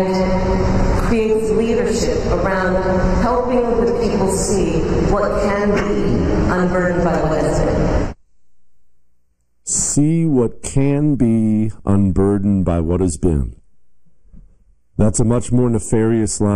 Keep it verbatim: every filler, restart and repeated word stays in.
creates leadership around helping the people see what can be unburdened by what has been. See what can be unburdened by what has been. That's a much more nefarious line.